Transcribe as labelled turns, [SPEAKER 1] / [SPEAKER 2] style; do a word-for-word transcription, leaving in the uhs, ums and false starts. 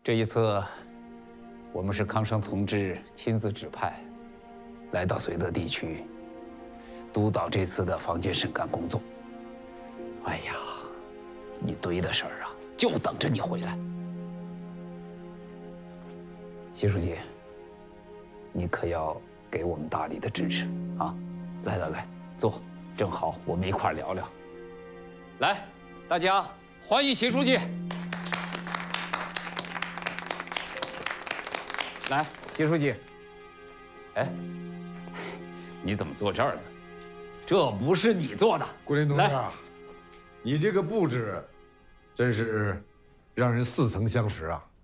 [SPEAKER 1] 这一次，我们是康生同志亲自指派，来到绥德地区，督导这次的房建审干工作。哎呀，一堆的事儿啊，就等着你回来。习书记，你可要给我们大力的支持啊！来来来，坐，正好我们一块儿聊聊。来，大家欢迎习书记。来，习书记。哎，你怎么坐这儿呢？这不是你做的。
[SPEAKER 2] 顾林同志啊，你这个布置，真是让人似曾相识啊！